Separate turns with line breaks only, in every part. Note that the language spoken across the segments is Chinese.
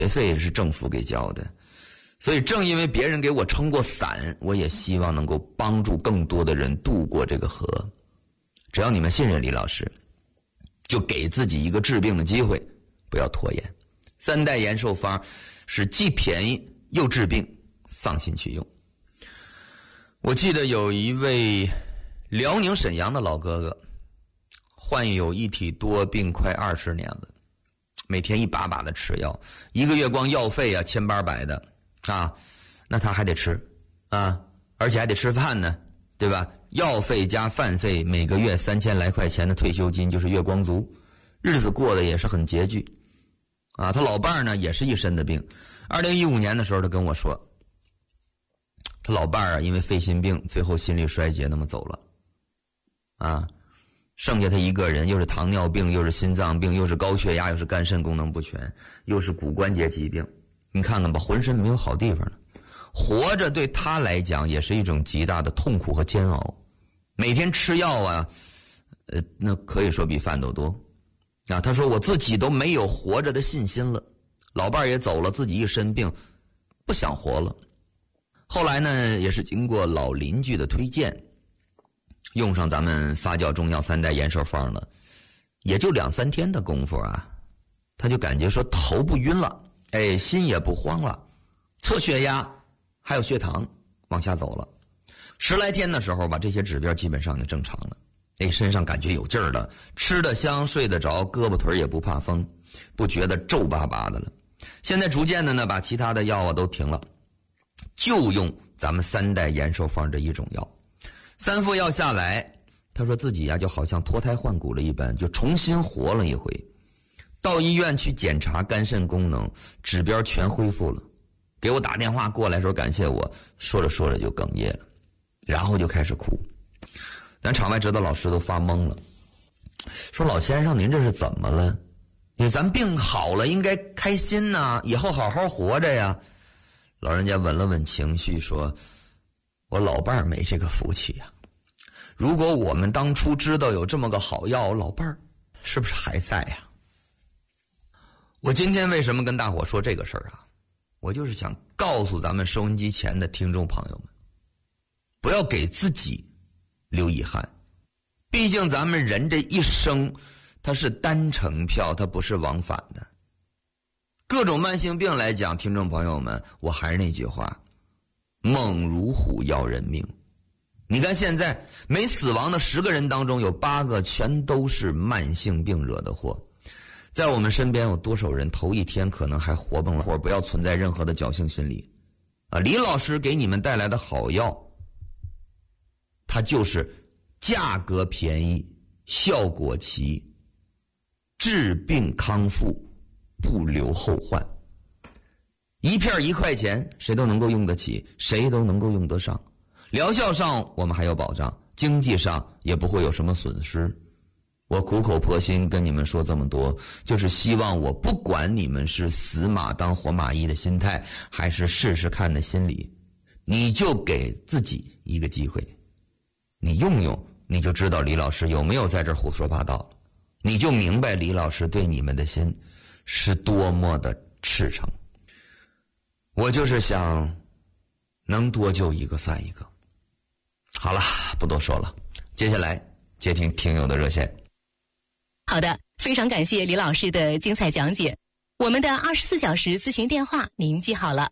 学费也是政府给交的。所以正因为别人给我撑过伞，我也希望能够帮助更多的人渡过这个河。只要你们信任李老师，就给自己一个治病的机会，不要拖延。3代延寿方是既便宜又治病，放心去用。我记得有一位辽宁沈阳的老哥哥，患有一体多病快20年了，每天一把把的吃药，一个月光药费啊1800的啊，那他还得吃啊，而且还得吃饭呢，对吧？药费加饭费，每个月3000来块钱的退休金就是月光族，日子过得也是很拮据啊。他老伴儿呢也是一身的病。2015年的时候，他跟我说，他老伴儿啊因为肺心病，最后心力衰竭，那么走了啊。剩下他一个人，又是糖尿病，又是心脏病，又是高血压，又是肝肾功能不全，又是骨关节疾病。你看看吧，浑身没有好地方了。活着对他来讲也是一种极大的痛苦和煎熬。每天吃药啊，那可以说比饭都多啊。他说我自己都没有活着的信心了，老伴儿也走了，自己一身病，不想活了。后来呢，也是经过老邻居的推荐，用上咱们发酵中药3代延寿方了，也就2-3天的功夫啊，他就感觉说头不晕了，哎，心也不慌了，测血压还有血糖往下走了。10来天的时候吧，这些指标基本上就正常了。哎，身上感觉有劲儿了，吃得香，睡得着，胳膊腿也不怕风，不觉得皱巴巴的了。现在逐渐的呢，把其他的药啊都停了，就用咱们3代延寿方这一种药。3副药下来，他说自己呀就好像脱胎换骨了一般，就重新活了一回。到医院去检查肝肾功能，指标全恢复了。给我打电话过来说感谢我，说着说着就哽咽了，然后就开始哭。咱场外指导老师都发懵了，说老先生您这是怎么了？咱病好了应该开心呐，以后好好活着呀。老人家稳了稳情绪说，我老伴儿没这个福气呀。如果我们当初知道有这么个好药，我老伴儿是不是还在呀？我今天为什么跟大伙说这个事儿啊？我就是想告诉咱们收音机前的听众朋友们，不要给自己留遗憾。毕竟咱们人这一生它是单程票，它不是往返的。各种慢性病来讲，听众朋友们，我还是那句话，猛如虎要人命。你看现在没死亡的10个人当中，有8个全都是慢性病惹的祸。在我们身边有多少人头一天可能还活蹦活，不要存在任何的侥幸心理啊！李老师给你们带来的好药，它就是价格便宜，效果齐，治病康复，不留后患。一片1块钱，谁都能够用得起，谁都能够用得上。疗效上我们还有保障，经济上也不会有什么损失。我苦口婆心跟你们说这么多，就是希望我不管你们是死马当活马医的心态，还是试试看的心理，你就给自己一个机会，你用用，你就知道李老师有没有在这胡说八道，你就明白李老师对你们的心是多么的赤诚。我就是想能多救一个算一个。好了，不多说了，接下来接听听友的热线。
好的，非常感谢李老师的精彩讲解。我们的24小时咨询电话您记好了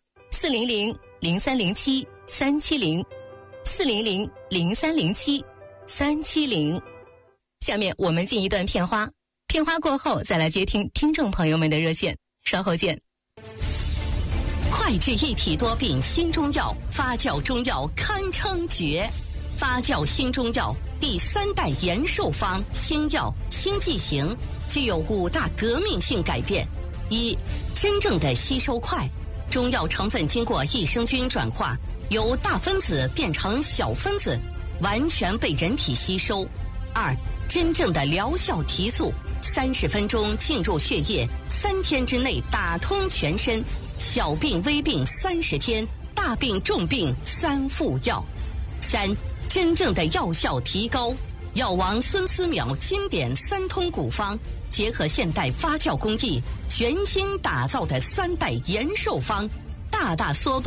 ，400-0307-370，400-0307-370。下面我们进一段片花，片花过后再来接听听众朋友们的热线，稍后见。
快治一体多病新中药，发酵中药堪称绝。发酵新中药第3代延寿方新药新剂型具有5大革命性改变：一、真正的吸收快，中药成分经过益生菌转化，由大分子变成小分子，完全被人体吸收；二、真正的疗效提速，30分钟进入血液，3天之内打通全身，小病微病30天，大病重病3副药；三、真正的药效提高， 药王孙思邈经典3通古方，结合现代发酵工艺，全新打造的3代延寿方，大大缩短